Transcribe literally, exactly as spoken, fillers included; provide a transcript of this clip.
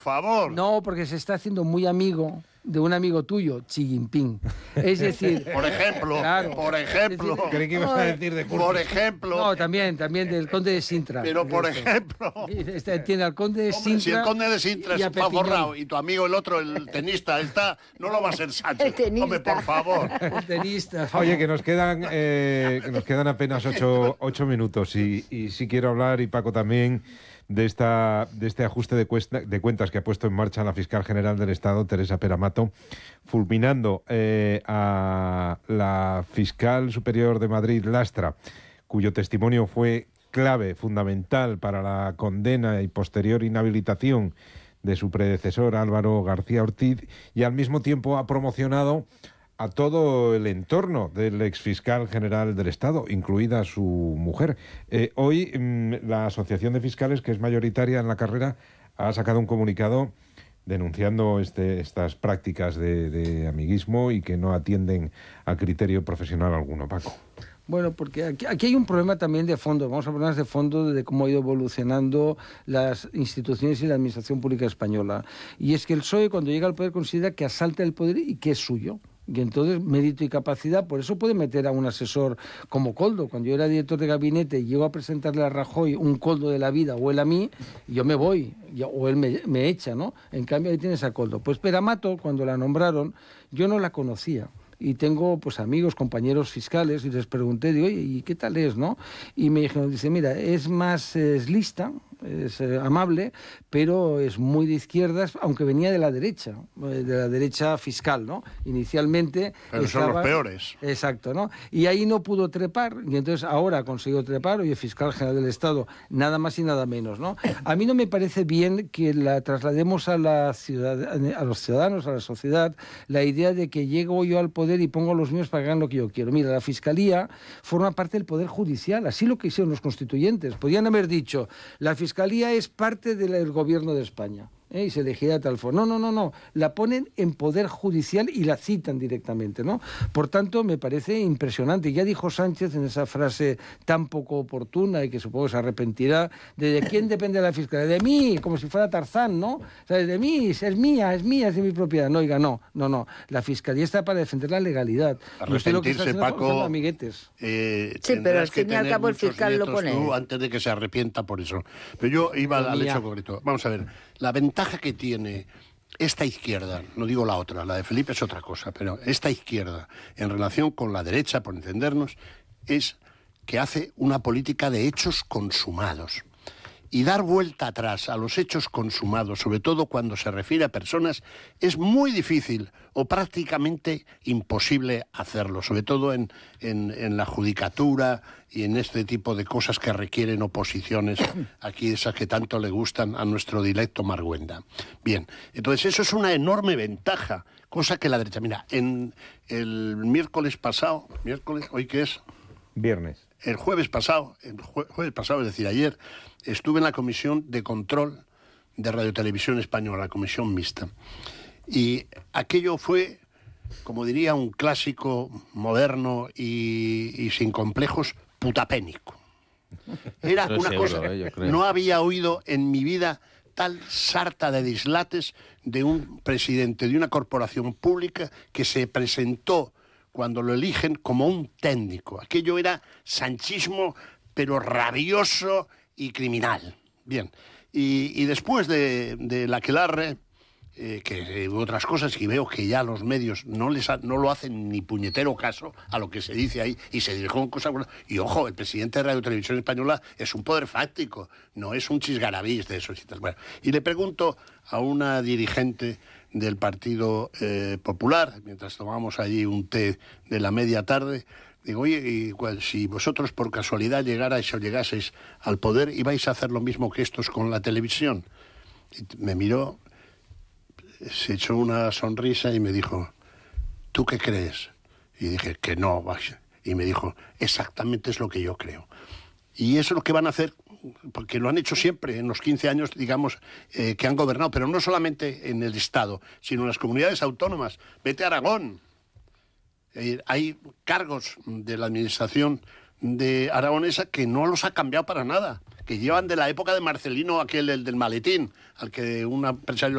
favor. No, porque se está haciendo muy amigo de un amigo tuyo, Xi Jinping. Es decir... Por ejemplo, claro, por ejemplo. decir, Creí que ibas no, a decir de Por ejemplo. No, también, también del conde de Sintra. Pero por Esto. ejemplo. Este, tiene al conde de Hombre, Sintra. si el conde de Sintra y a está Pepiñón. forrado y tu amigo el otro, el tenista, está, no lo va a ser Sánchez. El tenista. Hombre, por favor. El tenista. Oye, que nos quedan, eh, que nos quedan apenas ocho, ocho minutos y, y sí quiero hablar, y Paco también, de esta de este ajuste de, cuesta, de cuentas que ha puesto en marcha la fiscal general del Estado, Teresa Peramato, fulminando eh, a la fiscal superior de Madrid, Lastra, cuyo testimonio fue clave, fundamental para la condena y posterior inhabilitación de su predecesor, Álvaro García Ortiz, y al mismo tiempo ha promocionado a todo el entorno del exfiscal general del Estado, incluida su mujer. Eh, hoy mmm, la Asociación de Fiscales, que es mayoritaria en la carrera, ha sacado un comunicado denunciando este, estas prácticas de, de amiguismo y que no atienden a criterio profesional alguno. Paco. Bueno, porque aquí, aquí hay un problema también de fondo, vamos a hablar de fondo de cómo ha ido evolucionando las instituciones y la administración pública española. Y es que el P S O E, cuando llega al poder, considera que asalta el poder y que es suyo. Y entonces, mérito y capacidad, por eso puede meter a un asesor como Koldo. Cuando yo era director de gabinete y llego a presentarle a Rajoy un Koldo de la vida, o él a mí, yo me voy, o él me, me echa, ¿no? En cambio, ahí tienes a Koldo. Pues Peramato, cuando la nombraron, yo no la conocía. Y tengo pues amigos, compañeros fiscales, y les pregunté, digo, oye, ¿y qué tal es, no? Y me dijeron, dice, mira, es más, es lista, es eh, amable, pero es muy de izquierdas, aunque venía de la derecha, de la derecha fiscal, ¿no? Inicialmente... Pero estaba... son los peores. Exacto, ¿no? Y ahí no pudo trepar, y entonces ahora ha conseguido trepar, oye, fiscal general del Estado, nada más y nada menos, ¿no? A mí no me parece bien que la traslademos a, la ciudad, a los ciudadanos, a la sociedad, la idea de que llego yo al poder y pongo a los míos para que hagan lo que yo quiero. Mira, la Fiscalía forma parte del Poder Judicial, así lo que hicieron los constituyentes. Podrían haber dicho, la Fiscalía es parte del Gobierno de España. ¿Eh? Y se elegirá de tal forma. No, no, no, no. La ponen en Poder Judicial y la citan directamente, ¿no? Por tanto, me parece impresionante. Ya dijo Sánchez en esa frase tan poco oportuna y que supongo se arrepentirá, de, ¿de quién depende la Fiscalía? De mí, como si fuera Tarzán, ¿no? O sea, de mí, es mía, es mía, es de mi propiedad. No, oiga, no, no, no. La Fiscalía está para defender la legalidad. Arrepentirse, Paco, amiguetes. Eh, sí, pero al fin y al cabo el fiscal lo pone. Tú, antes de que se arrepienta por eso. Pero yo iba al, al hecho concreto. Vamos a ver, la ventaja que tiene esta izquierda, no digo la otra, la de Felipe es otra cosa, pero esta izquierda, en relación con la derecha, por entendernos, es que hace una política de hechos consumados. Y dar vuelta atrás a los hechos consumados, sobre todo cuando se refiere a personas, es muy difícil o prácticamente imposible hacerlo, sobre todo en, en, en la judicatura y en este tipo de cosas que requieren oposiciones, aquí esas que tanto le gustan a nuestro dilecto marguenda. Bien, entonces eso es una enorme ventaja, cosa que la derecha... Mira, en el miércoles pasado, miércoles, ¿hoy qué es? Viernes. El jueves pasado, el jue- jueves pasado, es decir, ayer, estuve en la Comisión de Control de Radio Televisión Española, la Comisión Mixta. Y aquello fue, como diría un clásico moderno y, y sin complejos, putapénico. Era Pero una seguro, cosa... eh, yo creo. No había oído en mi vida tal sarta de dislates de un presidente de una corporación pública que se presentó cuando lo eligen como un técnico. Aquello era sanchismo, pero rabioso y criminal. Bien, y, y después de, de la aquelarre, eh, que eh, otras cosas, y veo que ya los medios no les ha, no lo hacen ni puñetero caso a lo que se dice ahí, y se dirigen cosas... Y ojo, el presidente de Radio Televisión Española es un poder fáctico, no es un chisgarabís de esos y tal. Bueno, y le pregunto a una dirigente del Partido eh, Popular, mientras tomamos allí un té de la media tarde, digo, oye, y, pues, si vosotros por casualidad llegarais o llegaseis al poder, ¿ibais a hacer lo mismo que estos con la televisión? Y me miró, se echó una sonrisa y me dijo, ¿tú qué crees? Y dije, que no, vais. Y me dijo, exactamente es lo que yo creo. Y eso es lo que van a hacer, porque lo han hecho siempre en los quince años, digamos, eh, que han gobernado, pero no solamente en el Estado, sino en las comunidades autónomas. Vete a Aragón. Eh, hay cargos de la administración de aragonesa que no los ha cambiado para nada, que llevan de la época de Marcelino, aquel el del maletín, al que un empresario